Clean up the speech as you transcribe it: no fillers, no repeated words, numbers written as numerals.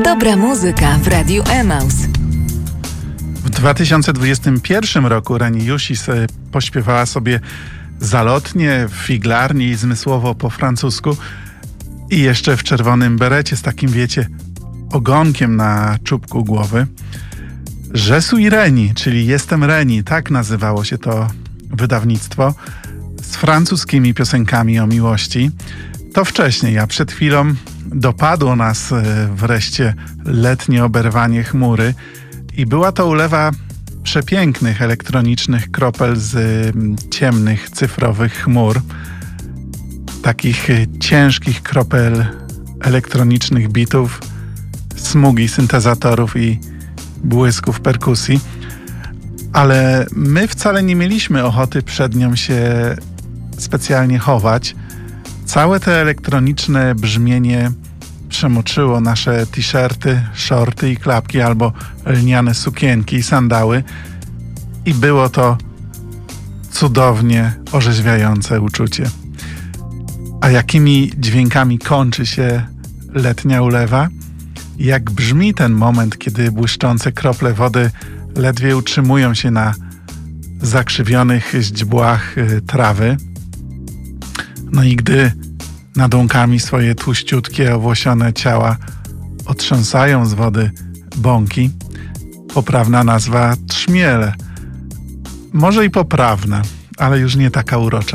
Dobra muzyka w Radiu Emaus. W 2021 roku Reni Jusis pośpiewała sobie zalotnie, figlarnie i zmysłowo po francusku i jeszcze w czerwonym berecie z takim, wiecie, ogonkiem na czubku głowy. Je suis Reni, czyli Jestem Reni, tak nazywało się to wydawnictwo z francuskimi piosenkami o miłości. To wcześniej, a przed chwilą dopadło nas wreszcie letnie oberwanie chmury i była to ulewa przepięknych elektronicznych kropel z ciemnych, cyfrowych chmur. Takich ciężkich kropel elektronicznych bitów, smugi syntezatorów i błysków perkusji. Ale my wcale nie mieliśmy ochoty przed nią się specjalnie chować. Całe te elektroniczne brzmienie przemoczyło nasze t-shirty, shorty i klapki albo lniane sukienki i sandały i było to cudownie orzeźwiające uczucie. A jakimi dźwiękami kończy się letnia ulewa? Jak brzmi ten moment, kiedy błyszczące krople wody ledwie utrzymują się na zakrzywionych źdźbłach trawy? No i gdy nad łąkami swoje tłuściutkie, owłosione ciała otrząsają z wody bąki, poprawna nazwa trzmiele. Może i poprawna, ale już nie taka urocza.